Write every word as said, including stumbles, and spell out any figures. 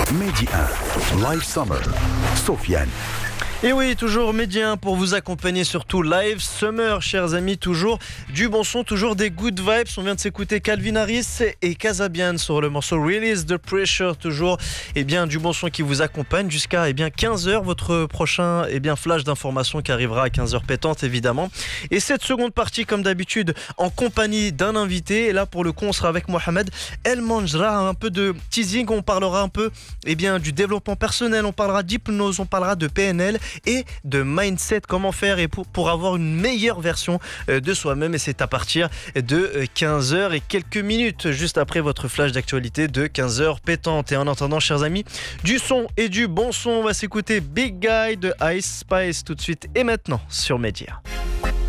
Mehdi un, Live Summer, Sofiane. Et oui, toujours Mehdi un pour vous accompagner sur tout Live Summer, chers amis. Toujours du bon son, toujours des good vibes. On vient de s'écouter Calvin Harris et Casabian sur le morceau Release the Pressure. Toujours eh bien, du bon son qui vous accompagne jusqu'à eh bien, quinze heures. Votre prochain eh bien, flash d'information qui arrivera à quinze heures pétantes, évidemment. Et cette seconde partie, comme d'habitude, en compagnie d'un invité. Et là, pour le coup, on sera avec Mohamed El Manjra. Un peu de teasing, on parlera un peu eh bien, du développement personnel, on parlera d'hypnose, on parlera de P N L et de mindset, comment faire et pour, pour avoir une meilleure version de soi-même. Et c'est à partir de quinze heures et quelques minutes, juste après votre flash d'actualité de quinze heures pétante. Et en attendant, chers amis, du son et du bon son, on va s'écouter Big Guy de Ice Spice tout de suite et maintenant sur Mehdi un.